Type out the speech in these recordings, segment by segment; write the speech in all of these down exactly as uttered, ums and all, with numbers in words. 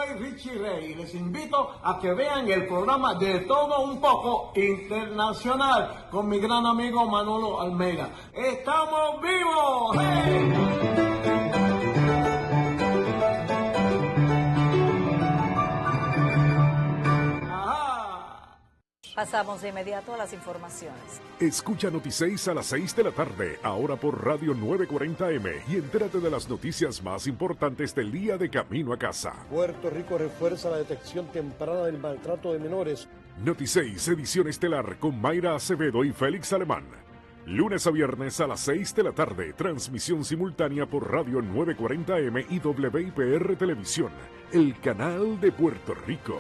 soy Richie Rey y les invito a que vean el programa De Todo Un Poco Internacional con mi gran amigo Manolo Almeida. ¡Estamos vivos! ¡Hey! Pasamos de inmediato a las informaciones. Escucha Notiseis a las seis de la tarde, ahora por Radio novecientos cuarenta eme, y entérate de las noticias más importantes del día de camino a casa. Puerto Rico refuerza la detección temprana del maltrato de menores. Notiseis, edición estelar con Mayra Acevedo y Félix Alemán. Lunes a viernes a las seis de la tarde, transmisión simultánea por Radio novecientos cuarenta eme y doble u I P R Televisión, el canal de Puerto Rico.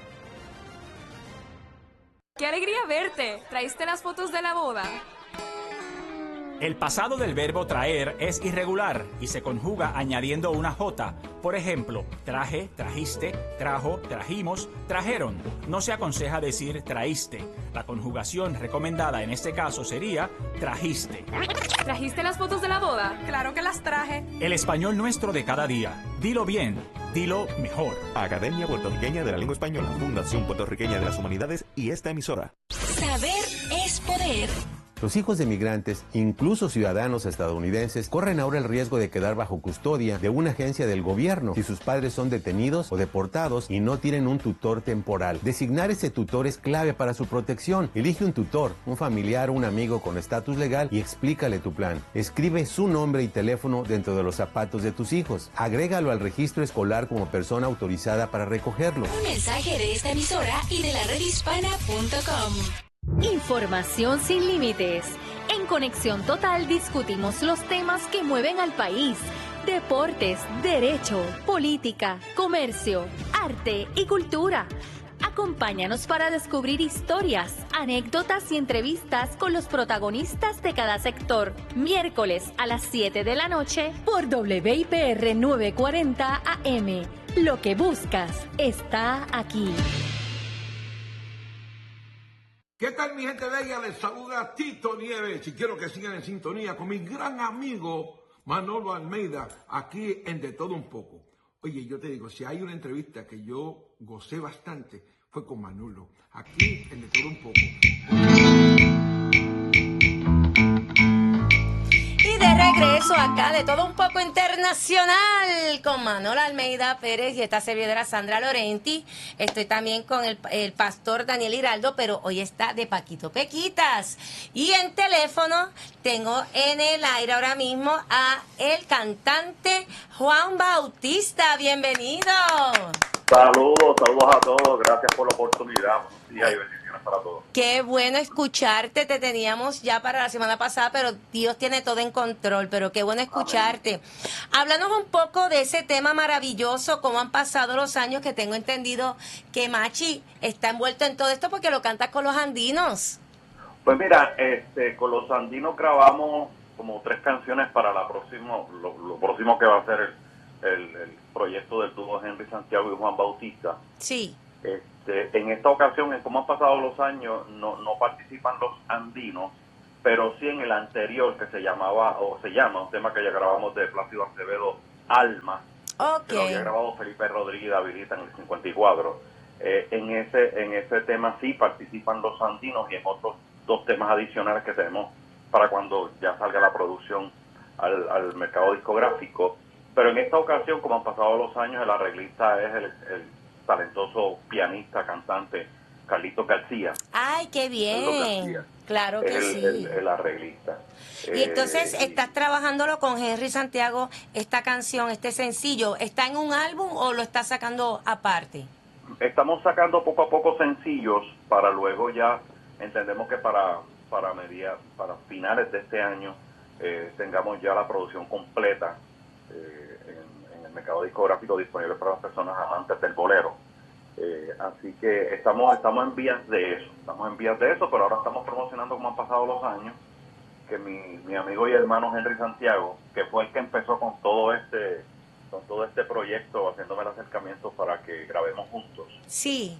¡Qué alegría verte! ¿Traíste las fotos de la boda? El pasado del verbo traer es irregular y se conjuga añadiendo una J. Por ejemplo, traje, trajiste, trajo, trajimos, trajeron. No se aconseja decir traíste. La conjugación recomendada en este caso sería trajiste. ¿Trajiste las fotos de la boda? ¡Claro que las traje! El español nuestro de cada día. Dilo bien, dilo mejor. Academia Puertorriqueña de la Lengua Española, Fundación Puertorriqueña de las Humanidades y esta emisora. Saber es poder. Los hijos de migrantes, incluso ciudadanos estadounidenses, corren ahora el riesgo de quedar bajo custodia de una agencia del gobierno si sus padres son detenidos o deportados y no tienen un tutor temporal. Designar ese tutor es clave para su protección. Elige un tutor, un familiar o un amigo con estatus legal y explícale tu plan. Escribe su nombre y teléfono dentro de los zapatos de tus hijos. Agrégalo al registro escolar como persona autorizada para recogerlo. Un mensaje de esta emisora y de la red hispana punto com. Información sin límites. En Conexión Total discutimos los temas que mueven al país. Deportes, derecho, política, comercio, arte y cultura. Acompáñanos para descubrir historias, anécdotas y entrevistas con los protagonistas de cada sector. Miércoles a las siete de la noche por doble u I P R novecientos cuarenta A M. Lo que buscas está aquí. ¿Qué tal, mi gente bella? Les saluda Tito Nieves y quiero que sigan en sintonía con mi gran amigo Manolo Almeida, aquí en De Todo Un Poco. Oye, yo te digo, si hay una entrevista que yo gocé bastante, fue con Manolo, aquí en De Todo Un Poco. Y de regreso acá, De Todo Un Poco Internacional, con Manolo Almeida Pérez y esta servidora Sandra Lorenti. Estoy también con el, el pastor Daniel Hiraldo, pero hoy está de Paquito Pequitas. Y en teléfono tengo en el aire ahora mismo a el cantante Juan Bautista. Bienvenido. Saludos, saludos a todos. Gracias por la oportunidad. Y hay bendiciones para todos. Qué bueno escucharte. Te teníamos ya para la semana pasada, pero Dios tiene todo en control. Pero qué bueno escucharte. Amén. Háblanos un poco de ese tema maravilloso, cómo han pasado los años, que tengo entendido que Machi está envuelto en todo esto porque lo cantas con los andinos. Pues mira, este, con los andinos grabamos como tres canciones para la próximo, lo, lo próximo que va a ser el, el, el proyecto del dúo Henry Santiago y Juan Bautista. Sí. Este, en esta ocasión, como han pasado los años, no, no participan los andinos, pero sí en el anterior que se llamaba, o se llama, un tema que ya grabamos de Plácido Acevedo, Alma, okay, que lo había grabado Felipe Rodríguez y Davidita en el cincuenta y cuatro. Eh, en ese en ese tema sí participan los andinos y en otros dos temas adicionales que tenemos para cuando ya salga la producción al, al mercado discográfico. Pero en esta ocasión, como han pasado los años, el arreglista es el, el talentoso pianista, cantante Carlitos García. ¡Ay, qué bien! Claro que el, sí. El, el arreglista. Y entonces eh, estás trabajándolo con Henry Santiago, esta canción, este sencillo. ¿Está en un álbum o lo estás sacando aparte? Estamos sacando poco a poco sencillos para luego ya, entendemos que para para media, para finales de este año eh, tengamos ya la producción completa eh, en, en el mercado discográfico disponible para las personas amantes del bolero. Eh, así que estamos estamos en vías de eso, estamos en vías de eso, pero ahora estamos promocionando como han pasado los años, que mi, mi amigo y hermano Henry Santiago, que fue el que empezó con todo este con todo este proyecto, haciéndome el acercamiento para que grabemos juntos. Sí.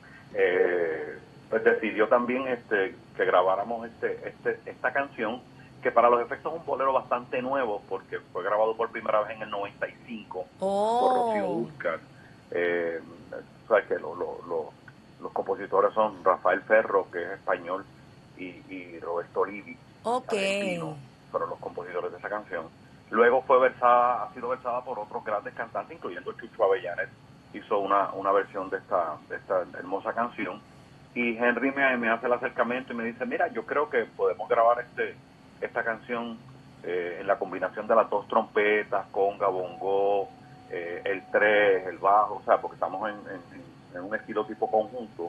Eh, pues decidió también este que grabáramos este este esta canción, que para los efectos es un bolero bastante nuevo, porque fue grabado por primera vez en el noventa y cinco oh. por Rocío Dúrcal. Eh, sabes que lo, lo, lo, los compositores son Rafael Ferro, que es español, y, y Roberto Livi, Ok. argentino, fueron los compositores de esa canción. Luego fue versada, ha sido versada por otros grandes cantantes, incluyendo Chucho Avellanes, hizo una, una versión de esta, de esta hermosa canción. Y Henry me, me hace el acercamiento y me dice, mira, yo creo que podemos grabar este esta canción eh, en la combinación de las dos trompetas, conga, bongo, eh, el tres, el bajo, o sea, porque estamos en, en, en un estilo tipo conjunto.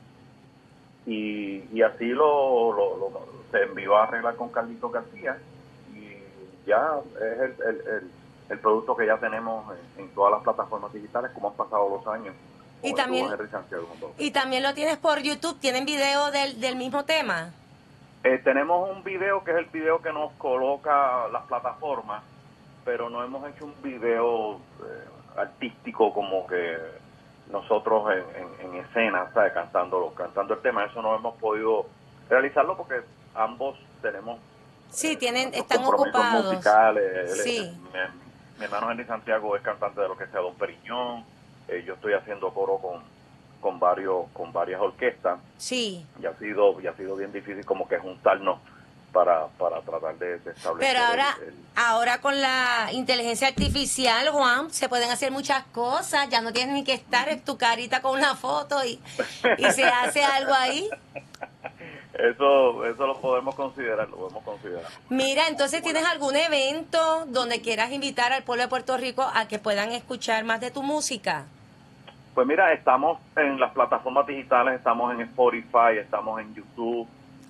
Y, y así lo, lo, lo se envió a arreglar con Carlito García y ya es el, el, el, el producto que ya tenemos en, en todas las plataformas digitales, como han pasado los años. Y también, y también lo tienes por YouTube, ¿tienen video del, del mismo tema? Eh, tenemos un video que es el video que nos coloca las plataformas, pero no hemos hecho un video eh, artístico como que nosotros en, en, en escena, ¿sabes? Cantando, cantando el tema. Eso no hemos podido realizarlo porque ambos tenemos sí, tienen, eh, están ocupados. musicales. Sí. Él, mi, mi hermano Henry Santiago es cantante de lo que sea Don Periñón. Eh, yo estoy haciendo coro con, con varios con varias orquestas. Sí. Y ha sido, y ha sido bien difícil como que juntarnos para, para tratar de, de establecer. Pero ahora, el, el... ahora con la inteligencia artificial, Juan, se pueden hacer muchas cosas. Ya no tienes ni que estar en tu carita con una foto y, y se hace algo ahí. Eso, eso lo podemos considerar, lo podemos considerar. Mira, entonces, ¿tienes algún evento donde quieras invitar al pueblo de Puerto Rico a que puedan escuchar más de tu música? Pues mira, estamos en las plataformas digitales, estamos en Spotify, estamos en YouTube,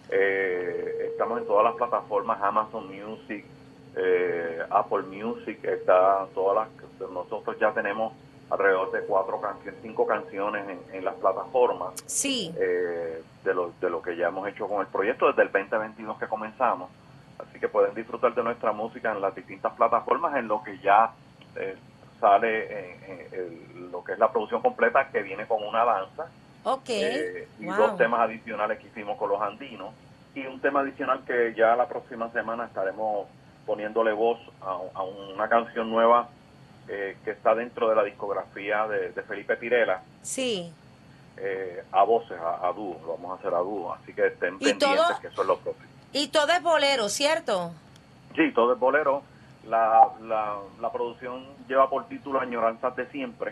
eh, estamos en todas las plataformas, Amazon Music, eh, Apple Music, está todas las, nosotros ya tenemos alrededor de cuatro canciones, cinco canciones en, en las plataformas. Sí. Eh, de lo de lo que ya hemos hecho con el proyecto desde el veinte veintidós que comenzamos. Así que pueden disfrutar de nuestra música en las distintas plataformas, en lo que ya eh, sale en, en, en lo que es la producción completa, que viene con una danza. Ok. Eh, y wow. dos temas adicionales que hicimos con los andinos. Y un tema adicional que ya la próxima semana estaremos poniéndole voz a, a una canción nueva eh, que está dentro de la discografía de, de Felipe Pirela. Sí. Eh, a voces, a, a dúo, lo vamos a hacer a dúo, así que estén pendientes todo, que eso es lo próximo. Y todo es bolero, ¿cierto? Sí, todo es bolero. La, la, la producción lleva por título Añoranzas de Siempre,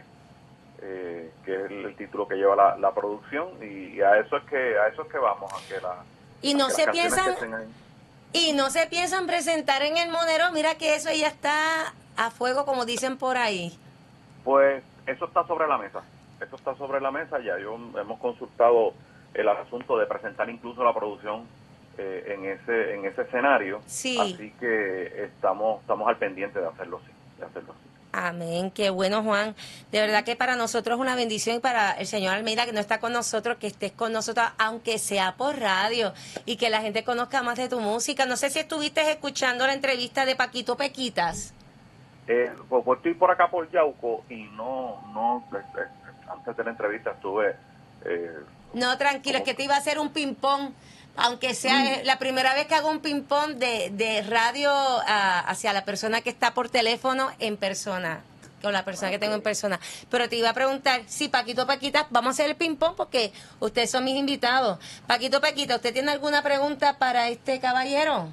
eh, que es el, el título que lleva la, la producción, y, y a eso es que a eso es que vamos, a que la y no se piensan y no se piensan presentar en el Monero. Mira que eso ya está a fuego, como dicen por ahí. Pues eso está sobre la mesa. Esto está sobre la mesa ya. Yo hemos consultado el asunto de presentar incluso la producción eh, en ese en ese escenario. Sí. Así que estamos estamos al pendiente de hacerlo sí, de hacerlo sí. Amén, qué bueno, Juan. De verdad que para nosotros es una bendición, y para el señor Almeida, que no está con nosotros, que estés con nosotros, aunque sea por radio, y que la gente conozca más de tu música. No sé si estuviste escuchando la entrevista de Paquito Pequitas. Eh, pues, pues estoy por acá por Yauco y no no eh, antes de la entrevista estuve eh, no, tranquilo, es que te iba a hacer un ping-pong, aunque sea mm. la primera vez que hago un ping-pong de, de radio a, hacia la persona que está por teléfono en persona, con la persona okay. que tengo en persona. Pero te iba a preguntar, si Paquito Paquita, vamos a hacer el ping-pong porque ustedes son mis invitados. Paquito Paquita, ¿usted tiene alguna pregunta para este caballero?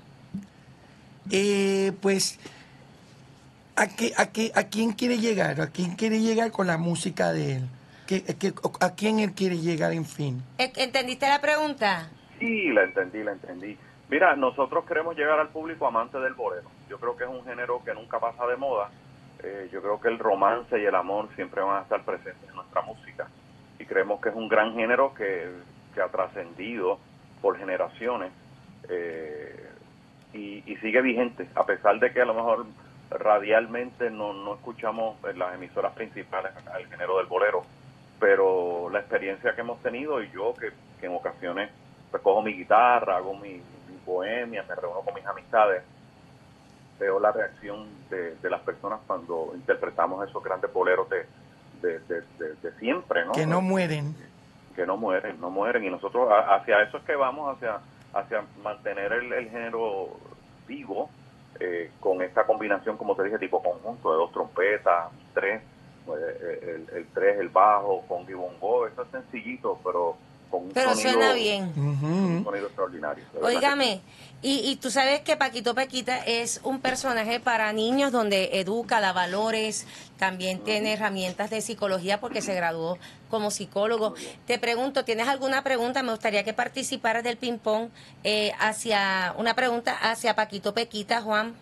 Eh, pues... ¿A, qué, a, qué, ¿A quién quiere llegar? ¿A quién quiere llegar con la música de él? ¿Qué, qué, ¿A quién él quiere llegar, en fin? ¿Entendiste la pregunta? Sí, la entendí, la entendí. Mira, nosotros queremos llegar al público amante del bolero. Yo creo que es un género que nunca pasa de moda. Eh, yo creo que el romance y el amor siempre van a estar presentes en nuestra música. Y creemos que es un gran género que, que ha trascendido por generaciones eh, y, y sigue vigente, a pesar de que a lo mejor radialmente no, no escuchamos en las emisoras principales el género del bolero, pero la experiencia que hemos tenido, y yo que, que en ocasiones recojo mi guitarra, hago mi, mi bohemia, me reúno con mis amistades, veo la reacción de, de las personas cuando interpretamos esos grandes boleros de, de, de, de, de siempre, ¿no? Que no mueren. Que no mueren, no mueren, y nosotros hacia eso es que vamos, hacia, hacia mantener el, el género vivo, Eh, con esta combinación, como te dije, tipo conjunto de dos trompetas, tres, el, el tres, el bajo, con bongo, eso es sencillito, pero con un pero sonido, suena bien. Un sonido extraordinario. Óigame, y, y tú sabes que Paquito Pequita es un personaje para niños donde educa, da valores, también uh-huh. tiene herramientas de psicología porque se graduó como psicólogo. Te pregunto, ¿tienes alguna pregunta? Me gustaría que participaras del ping-pong eh, hacia, una pregunta hacia Paquito Pequita, Juan.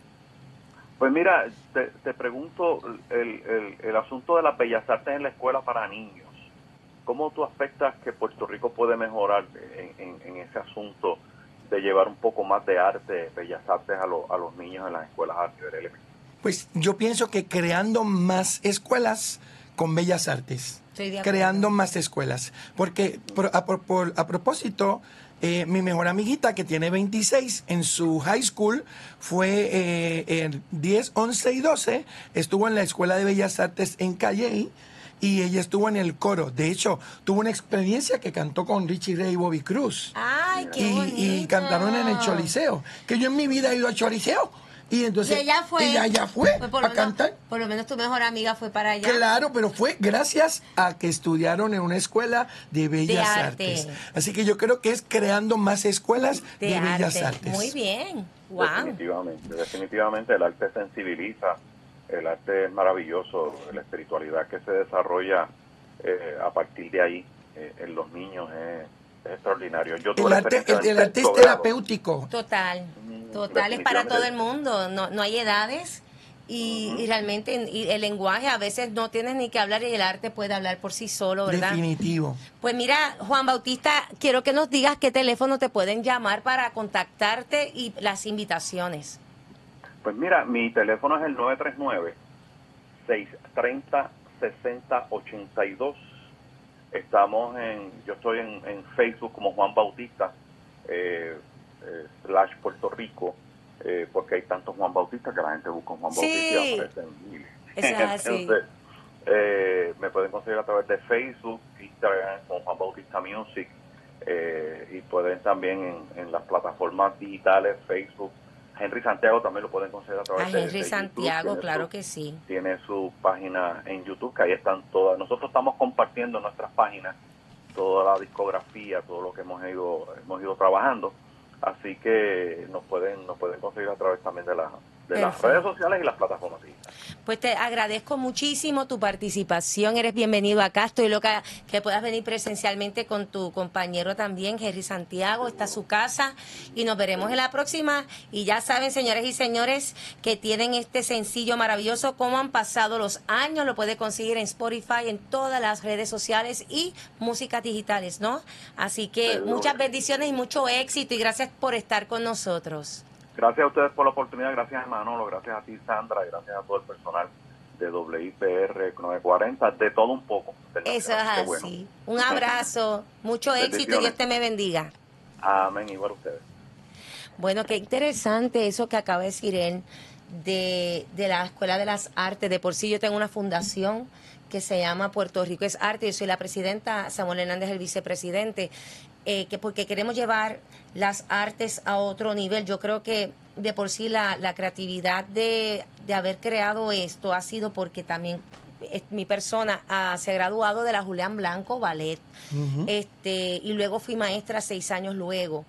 Pues mira, te, te pregunto el, el, el asunto de las bellas artes en la escuela para niños. ¿Cómo tú aspectas que Puerto Rico puede mejorar en, en, en ese asunto de llevar un poco más de arte, bellas artes a, lo, a los niños en las escuelas a nivel elemental? Pues yo pienso que creando más escuelas con bellas artes, creando más escuelas, porque por, a, por, por, a propósito, eh, mi mejor amiguita que tiene veintiséis en su high school fue eh, en diez, once y doce, estuvo en la Escuela de Bellas Artes en Calley, y ella estuvo en el coro. De hecho, tuvo una experiencia que cantó con Richie Ray y Bobby Cruz. ¡Ay, qué y, bonito! Y cantaron en el Choliseo. Que yo en mi vida he ido al Choliseo. Y entonces y ella fue, ella ya fue pues a cantar. Por lo menos tu mejor amiga fue para allá. Claro, pero fue gracias a que estudiaron en una escuela de Bellas de Artes. arte. Así que yo creo que es creando más escuelas de, de arte. Bellas Artes. Muy bien. Wow. Definitivamente, definitivamente el arte sensibiliza. El arte es maravilloso, la espiritualidad que se desarrolla eh, a partir de ahí eh, en los niños es, es extraordinario. Yo tuve el, la arte, el, el arte es grado. terapéutico. Total, total, es para todo el mundo, no, no hay edades y, uh-huh. y realmente y el lenguaje a veces no tienes ni que hablar y el arte puede hablar por sí solo, ¿verdad? Definitivo. Pues mira, Juan Bautista, quiero que nos digas qué teléfono te pueden llamar para contactarte y las invitaciones. Pues mira, mi teléfono es el nueve tres nueve, seis tres cero, seis cero ocho dos. Estamos en, yo estoy en, en Facebook como Juan Bautista, eh, eh, slash Puerto Rico, eh, porque hay tantos Juan Bautista que la gente busca Juan Bautista sí. y aparecen miles. Eso es así. Entonces, eh, me pueden conseguir a través de Facebook, Instagram, con Juan Bautista Music, eh, y pueden también en, en las plataformas digitales, Facebook. Henry Santiago también lo pueden conseguir a través Ay, de, Henry de Santiago, YouTube. claro su, que sí. Tiene su página en YouTube, que ahí están todas. Nosotros estamos compartiendo en nuestras páginas toda la discografía, todo lo que hemos ido hemos ido trabajando. Así que nos pueden nos pueden conseguir a través también de, la, de las redes sociales y las plataformas digitales. Pues te agradezco muchísimo tu participación, eres bienvenido acá, estoy loca que puedas venir presencialmente con tu compañero también, Henry Santiago, está su casa y nos veremos en la próxima. Y ya saben, señores y señores, que tienen este sencillo maravilloso, Cómo han pasado los años, lo puede conseguir en Spotify, en todas las redes sociales y músicas digitales, ¿no? Así que muchas bendiciones y mucho éxito y gracias por estar con nosotros. Gracias a ustedes por la oportunidad, gracias a Manolo, gracias a ti Sandra, gracias a todo el personal de W I P R novecientos cuarenta, de todo un poco. Eso es así. Bueno. Un abrazo, mucho éxito y Dios te me bendiga. Amén, igual a ustedes. Bueno, qué interesante eso que acaba de decir él de, de la Escuela de las Artes. De por sí yo tengo una fundación que se llama Puerto Rico es Arte, yo soy la presidenta, Samuel Hernández el vicepresidente. Eh, que porque queremos llevar las artes a otro nivel. Yo creo que de por sí la, la creatividad de, de haber creado esto ha sido porque también eh, mi persona ah, se ha graduado de la Julián Blanco Ballet, uh-huh. este y luego fui maestra seis años luego.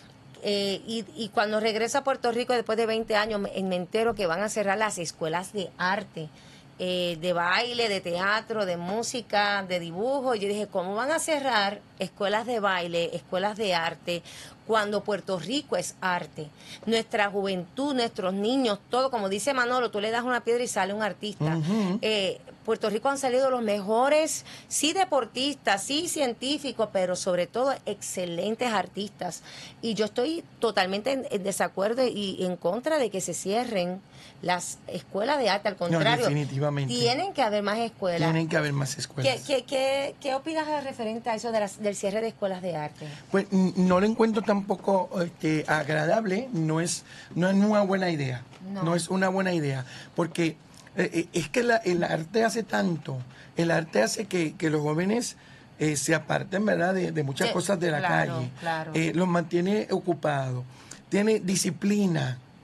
Eh, y, y cuando regreso a Puerto Rico después de veinte años me, me entero que van a cerrar las escuelas de arte. Eh, de baile, de teatro, de música, de dibujo. Y yo dije, ¿cómo van a cerrar escuelas de baile, escuelas de arte, cuando Puerto Rico es arte? Nuestra juventud, nuestros niños, todo, como dice Manolo, tú le das una piedra y sale un artista. Uh-huh. Eh, Puerto Rico han salido los mejores, sí deportistas, sí científicos, pero sobre todo excelentes artistas. Y yo estoy totalmente en, en desacuerdo y en contra de que se cierren las escuelas de arte. Al contrario, no, definitivamente. Tienen que haber más escuelas. Tienen que haber más escuelas. ¿Qué, qué, qué, qué opinas referente a eso de las, del cierre de escuelas de arte? Pues no lo encuentro tampoco este, agradable, no es, no es una buena idea. No, no es una buena idea, porque eh, es que la, el arte hace tanto, el arte hace que, que los jóvenes eh, se aparten, ¿verdad?, de, de muchas sí, cosas de la claro, calle. Claro. Eh, los mantiene ocupados, tiene disciplina,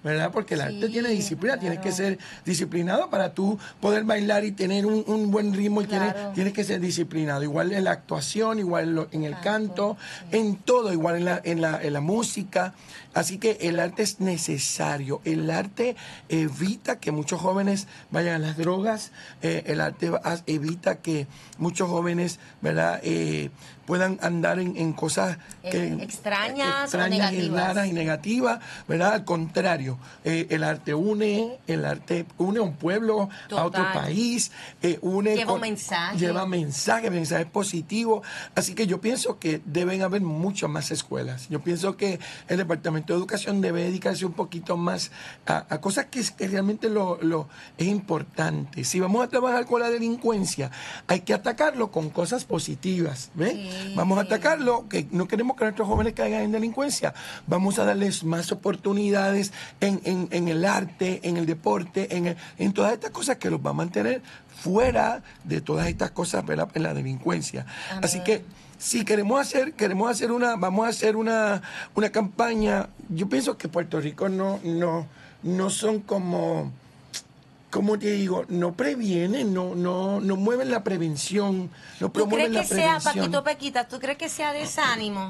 ¿verdad? Porque el Sí, arte tiene disciplina, claro. tienes que ser disciplinado para tú poder bailar y tener un, un buen ritmo, y Claro. tienes, tienes que ser disciplinado. Igual en la actuación, igual en, lo- en el canto, en todo, igual en la, en, la, en la música. Así que el arte es necesario. El arte evita que muchos jóvenes vayan a las drogas, eh, el arte va- evita que muchos jóvenes, ¿verdad?, eh, puedan andar en, en cosas que, Eh, extrañas o extrañas y negativas. raras y negativas, ¿verdad? Al contrario, eh, el arte une, el arte une a un pueblo, a otro Total. país, eh, une Lleva un con- mensaje. lleva mensajes, mensajes positivos. Así que yo pienso que deben haber muchas más escuelas. Yo pienso que el Departamento de Educación debe dedicarse un poquito más a, a cosas que, es- que realmente lo, lo es importante. Si vamos a trabajar con la delincuencia, hay que atacarlo con cosas positivas, ¿ves? Sí. Vamos a atacarlo, que no queremos que nuestros jóvenes caigan en delincuencia. Vamos a darles más oportunidades en, en, en el arte, en el deporte, en, el- en todas estas cosas que los va a mantener fuera de todas estas cosas, ¿verdad?, en la delincuencia. Amén. Así que si queremos hacer, queremos hacer una, vamos a hacer una, una campaña. Yo pienso que Puerto Rico no, no, no son como, ¿cómo te digo? No previenen, no, no, no mueven la prevención, no ¿Tú promueven crees la que sea, prevención. Paquito Pequita, tú crees que sea desánimo?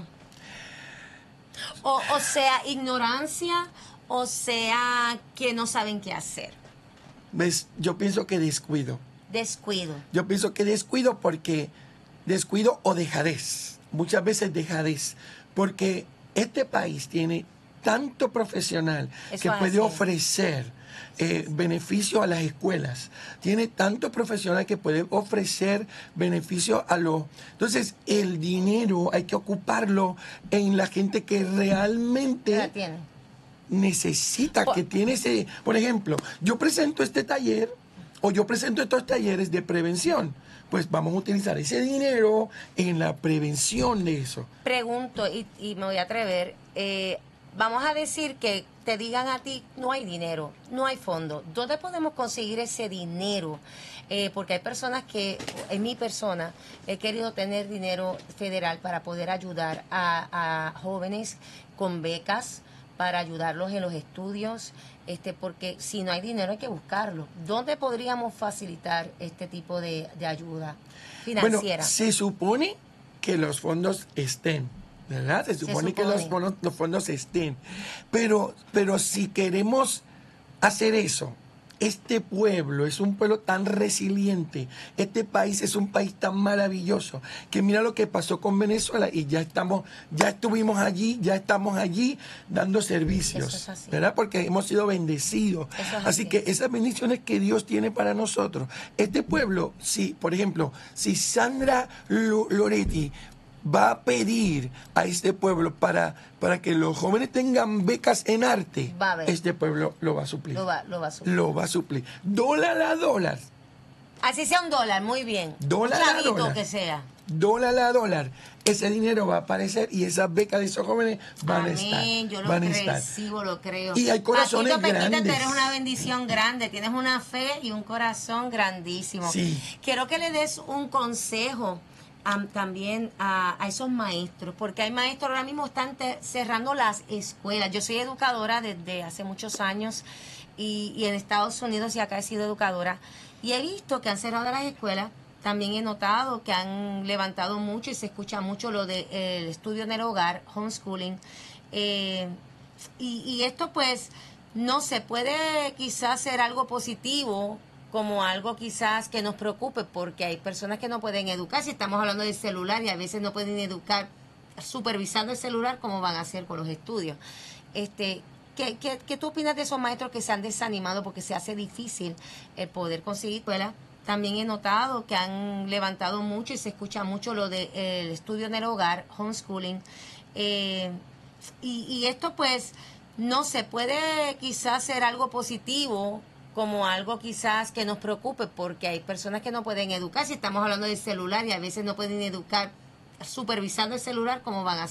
O, o sea, ignorancia, o sea, que no saben qué hacer. ¿Ves? Yo pienso que descuido. Descuido. Yo pienso que descuido porque descuido o dejadez. Muchas veces dejadez. Porque este país tiene tanto profesional Eso que es puede así. ofrecer eh, beneficio a las escuelas. Tiene tanto profesional que puede ofrecer beneficio a los... Entonces, el dinero hay que ocuparlo en la gente que realmente La tiene. necesita, Por- que tiene ese... Por ejemplo, yo presento este taller o yo presento estos talleres de prevención. Pues vamos a utilizar ese dinero en la prevención de eso. Pregunto, y, y me voy a atrever, eh, vamos a decir que te digan a ti, no hay dinero, no hay fondo. ¿Dónde podemos conseguir ese dinero? Eh, porque hay personas que, en mi persona, he querido tener dinero federal para poder ayudar a, a jóvenes con becas, para ayudarlos en los estudios, este, porque si no hay dinero hay que buscarlo. ¿Dónde podríamos facilitar este tipo de, de ayuda financiera? Bueno, se supone que los fondos estén, ¿verdad? Se supone, que los supone. fondos, los fondos estén. Pero, pero si queremos hacer eso, este pueblo es un pueblo tan resiliente, este país es un país tan maravilloso, que mira lo que pasó con Venezuela y ya estamos, ya estuvimos allí, ya estamos allí dando servicios, Eso es así. ¿verdad? Porque hemos sido bendecidos. Eso es así, así. que esas bendiciones que Dios tiene para nosotros, este pueblo, si, por ejemplo, si Sandra Lo- Loretti va a pedir a este pueblo para, para que los jóvenes tengan becas en arte, Va a haber. este pueblo lo va a suplir. Lo va, lo va a subir. Lo va a suplir. Dólar a dólar. Así sea un dólar, muy bien. Dólar un a chavito dólar. que sea. Dólar a dólar. Ese dinero va a aparecer y esas becas de esos jóvenes van a estar. Amén, yo lo van a estar. recibo, lo creo. Y hay corazones Paquito Pequita, grandes. tú eres una bendición grande, tienes una fe y un corazón grandísimo. Sí. Quiero que le des un consejo am, también a, a esos maestros, porque hay maestros ahora mismo están te- cerrando las escuelas. Yo soy educadora desde hace muchos años y, y en Estados Unidos y acá he sido educadora y he visto que han cerrado las escuelas. También he notado que han levantado mucho y se escucha mucho lo del estudio en el hogar, homeschooling. Eh, y, y esto pues no se puede quizás ser algo positivo como algo quizás que nos preocupe porque hay personas que no pueden educar. Si estamos hablando del celular y a veces no pueden educar supervisando el celular, ¿cómo van a hacer con los estudios? Este, ¿qué, qué, qué tú opinas de esos maestros que se han desanimado porque se hace difícil el poder conseguir escuela? También he notado que han levantado mucho y se escucha mucho lo del estudio en el hogar, homeschooling. Eh, y, y esto pues no se puede quizás ser algo positivo como algo quizás que nos preocupe porque hay personas que no pueden educar. Si estamos hablando del celular y a veces no pueden educar supervisando el celular, ¿cómo van a hacer?